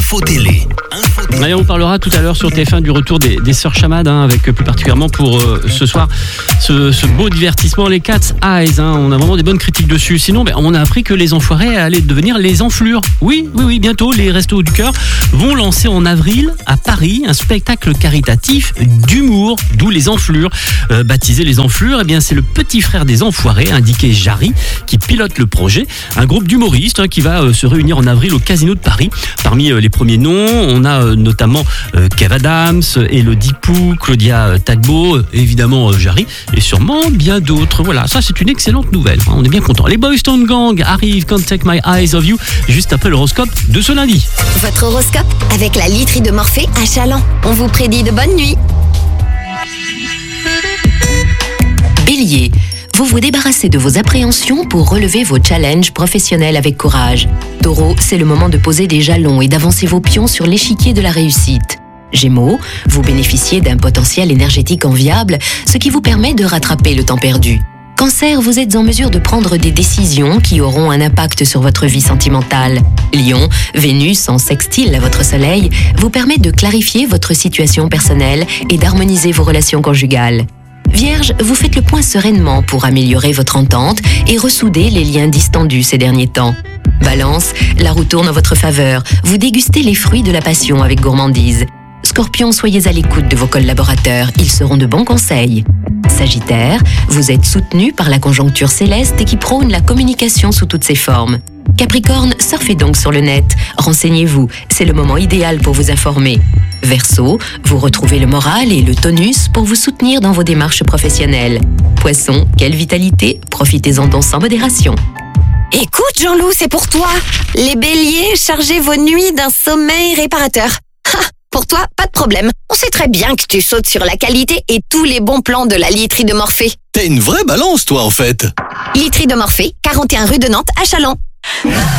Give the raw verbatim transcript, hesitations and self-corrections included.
Info Télé. Info Télé. Allez, on parlera tout à l'heure sur T F un du retour des, des Sœurs Chamad, hein, avec plus particulièrement pour euh, ce soir ce, ce beau divertissement, les Cat's Eyes. Hein, on a vraiment des bonnes critiques dessus. Sinon, ben, on a appris que les Enfoirés allaient devenir les Enflures. Oui, oui, oui, bientôt, les Restos du Cœur vont lancer en avril à Paris un spectacle caritatif d'humour, d'où les Enflures. Euh, baptisé les Enflures, eh bien, c'est le petit frère des Enfoirés, indiqué Jarry, qui pilote le projet. Un groupe d'humoristes hein, qui va euh, se réunir en avril au Casino de Paris. Parmi euh, les premiers noms, on a euh, notamment euh, Kev Adams, Elodie Pou, Claudia euh, Tagbo, euh, évidemment euh, Jarry, et sûrement bien d'autres. Voilà, ça c'est une excellente nouvelle. Hein, on est bien content. Les Boys Town Gang arrivent, Can't Take My Eyes Off You, juste après l'horoscope de ce lundi. Votre horoscope avec la literie de Morphée à Chaland. On vous prédit de bonnes nuits. Bélier, vous vous débarrassez de vos appréhensions pour relever vos challenges professionnels avec courage. Taureau, c'est le moment de poser des jalons et d'avancer vos pions sur l'échiquier de la réussite. Gémeaux, vous bénéficiez d'un potentiel énergétique enviable, ce qui vous permet de rattraper le temps perdu. Cancer, vous êtes en mesure de prendre des décisions qui auront un impact sur votre vie sentimentale. Lion, Vénus en sextile à votre soleil vous permet de clarifier votre situation personnelle et d'harmoniser vos relations conjugales. Vierge, vous faites le point sereinement pour améliorer votre entente et ressouder les liens distendus ces derniers temps. Balance, la roue tourne en votre faveur, vous dégustez les fruits de la passion avec gourmandise. Scorpion, soyez à l'écoute de vos collaborateurs, ils seront de bons conseils. Sagittaire, vous êtes soutenu par la conjoncture céleste qui prône la communication sous toutes ses formes. Capricorne, surfez donc sur le net, renseignez-vous, c'est le moment idéal pour vous informer. Verseau, vous retrouvez le moral et le tonus pour vous soutenir dans vos démarches professionnelles. Poisson, quelle vitalité, profitez-en donc sans modération. Écoute Jean-Loup, c'est pour toi. Les béliers, chargez vos nuits d'un sommeil réparateur. Ha, pour toi, pas de problème. On sait très bien que tu sautes sur la qualité et tous les bons plans de la literie de Morphée. T'es une vraie balance, toi, en fait. Literie de Morphée, quarante et un rue de Nantes à Chaland.